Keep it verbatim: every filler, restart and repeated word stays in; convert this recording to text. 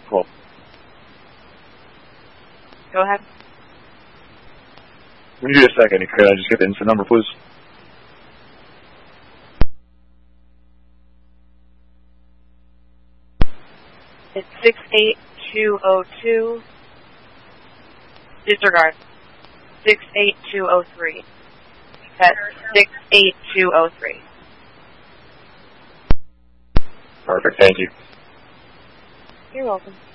Cool. Go ahead. When you do a second, could I just get the incident number, please? It's six eight two oh two. Disregard. six eight two oh three. That's six eight two oh three. Perfect, thank you. You're welcome.